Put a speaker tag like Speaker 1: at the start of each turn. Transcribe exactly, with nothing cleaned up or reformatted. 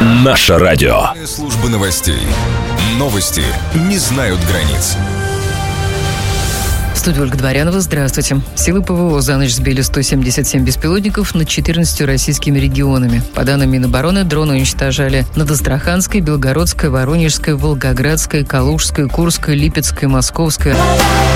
Speaker 1: Наше радио.
Speaker 2: Служба новостей. Новости не знают границ.
Speaker 3: В студии Ольга Дворянова. Здравствуйте. Силы ПВО за ночь сбили сто семьдесят семь беспилотников над четырнадцатью российскими регионами. По данным Минобороны, дроны уничтожали над Астраханской, Белгородской, Воронежской, Волгоградской, Калужской, Курской, Липецкой, Московской,